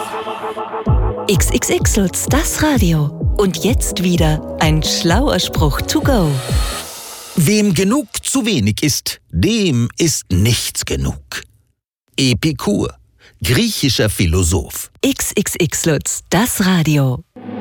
XXX Lutz, das Radio. Und jetzt wieder ein schlauer Spruch to go. Wem genug zu wenig ist, dem ist nichts genug. Epikur, griechischer Philosoph. XXX Lutz, das Radio.